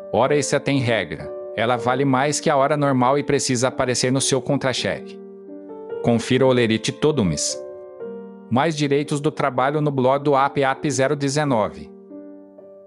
Hora extra tem regra. Ela vale mais que a hora normal e precisa aparecer no seu contra-cheque. Confira o Olerite todo mês. Mais direitos do trabalho no blog do app 019.